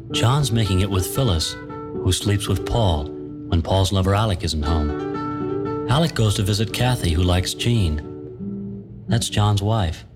John's making it with Phyllis, who sleeps with Paul when Paul's lover Alec isn't home. Alec goes to visit Kathy, who likes Jean. That's John's wife.